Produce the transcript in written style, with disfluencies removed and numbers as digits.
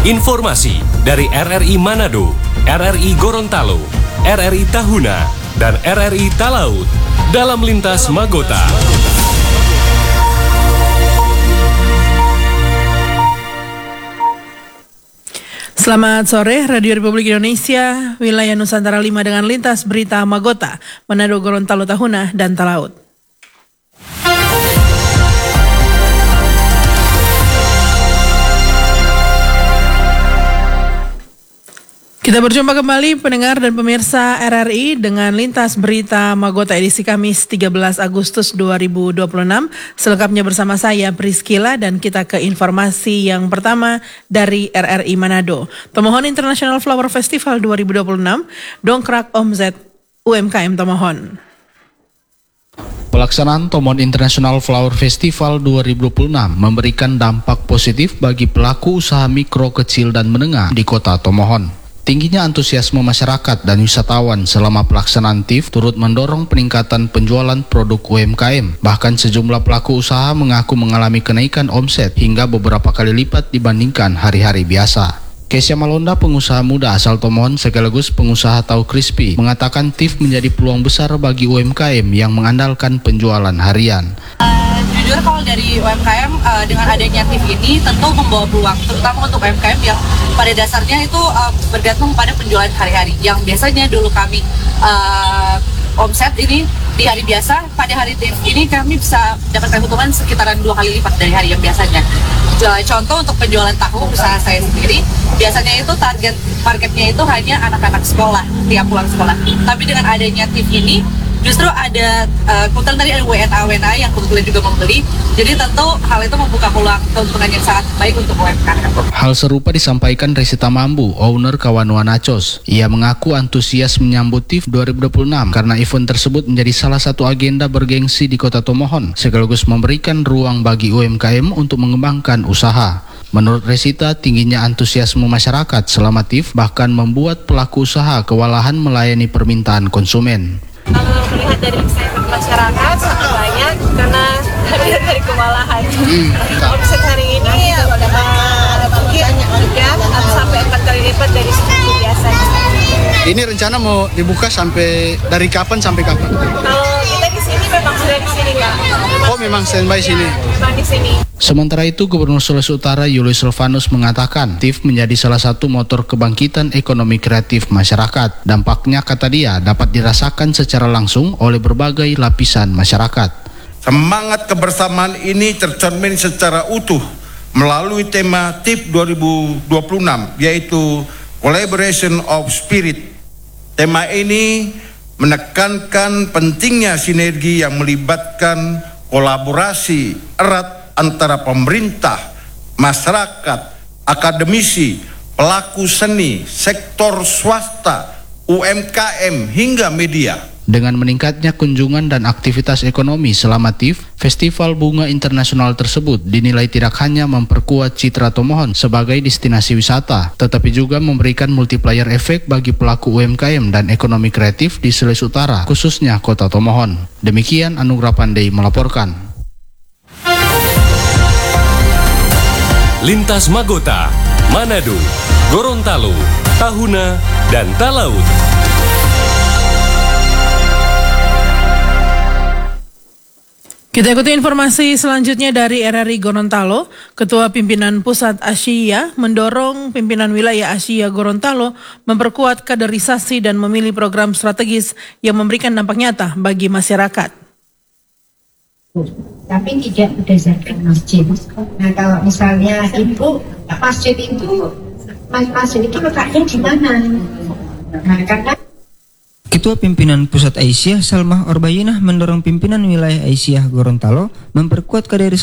Informasi dari RRI Manado, RRI Gorontalo, RRI Tahuna, dan RRI Talaut dalam Lintas Magota. Selamat sore, Radio Republik Indonesia, wilayah Nusantara 5 dengan lintas berita Magota, Manado, Gorontalo, Tahuna, dan Talaut. Kita berjumpa kembali pendengar dan pemirsa RRI dengan lintas berita Magota edisi Kamis 13 Agustus 2026. Selengkapnya bersama saya Priscila dan kita ke informasi yang pertama dari RRI Manado. Tomohon International Flower Festival 2026 dongkrak omzet UMKM Tomohon. Pelaksanaan Tomohon International Flower Festival 2026 memberikan dampak positif bagi pelaku usaha mikro, kecil, dan menengah di kota Tomohon. Tingginya antusiasme masyarakat dan wisatawan selama pelaksanaan TIF turut mendorong peningkatan penjualan produk UMKM. Bahkan sejumlah pelaku usaha mengaku mengalami kenaikan omset hingga beberapa kali lipat dibandingkan hari-hari biasa. Kesya Malonda, pengusaha muda asal Tomohon sekaligus pengusaha tahu crispy, mengatakan TIF menjadi peluang besar bagi UMKM yang mengandalkan penjualan harian. Jujur kalau dari UMKM dengan adanya TIF ini tentu membawa peluang, terutama untuk UMKM yang pada dasarnya itu bergantung pada penjualan hari-hari. Yang biasanya dulu kami omset ini di hari biasa, pada hari TIF ini kami bisa dapatkan keuntungan sekitaran 2 kali lipat dari hari yang biasanya. Contoh untuk penjualan tahu usaha saya sendiri, biasanya itu target marketnya itu hanya anak-anak sekolah, tiap pulang sekolah. Tapi dengan adanya TIF ini, justru ada kebetulan tadi ada WNA yang kebetulan juga membeli, jadi tentu hal itu membuka peluang keuntungan yang sangat baik untuk UMKM. Hal serupa disampaikan Resita Mambu, owner Kawanua Nachos. Ia mengaku antusias menyambut TIF 2026 karena event tersebut menjadi salah satu agenda bergengsi di kota Tomohon, sekaligus memberikan ruang bagi UMKM untuk mengembangkan usaha. Menurut Resita, tingginya antusiasme masyarakat selama TIF bahkan membuat pelaku usaha kewalahan melayani permintaan konsumen. Kalau melihat dari masyarakat sangat banyak karena melihat dari kewalahan. Omset hari ini mungkin 3 sampai 4 kali lipat dari seperti biasanya. Ini rencana mau dibuka sampai dari kapan sampai kapan? Kalau kita di sini memang sudah di sini Kak. Memang standby sini. Memang di sini. Sementara itu, Gubernur Sulawesi Utara Julius Silvanus mengatakan TIF menjadi salah satu motor kebangkitan ekonomi kreatif masyarakat. Dampaknya, kata dia, dapat dirasakan secara langsung oleh berbagai lapisan masyarakat. Semangat kebersamaan ini tercermin secara utuh melalui tema TIF 2026, yaitu Collaboration of Spirit. Tema ini menekankan pentingnya sinergi yang melibatkan kolaborasi erat antara pemerintah, masyarakat, akademisi, pelaku seni, sektor swasta, UMKM, hingga media. Dengan meningkatnya kunjungan dan aktivitas ekonomi selama TIF, Festival Bunga Internasional tersebut dinilai tidak hanya memperkuat citra Tomohon sebagai destinasi wisata, tetapi juga memberikan multiplier efek bagi pelaku UMKM dan ekonomi kreatif di Sulawesi Utara, khususnya kota Tomohon. Demikian Anugrah Pandey melaporkan. Lintas Magota, Manado, Gorontalo, Tahuna, dan Talaut. Kita ikuti informasi selanjutnya dari RRI Gorontalo. Ketua Pimpinan Pusat Asia mendorong pimpinan wilayah Asia Gorontalo memperkuat kaderisasi dan memilih program strategis yang memberikan dampak nyata bagi masyarakat. Tapi tidak berdasarkan masjid. Nah, kalau misalnya ibu masjid itu letaknya di mana? Nah, karena Ketua Pimpinan Pusat Aisyah Salmah Orbayinah mendorong pimpinan wilayah Aisyah Gorontalo memperkuat kaderisasi